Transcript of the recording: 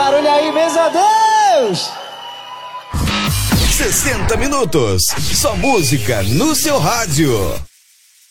barulho aí, meu Deus! 60 minutos, só música no seu rádio.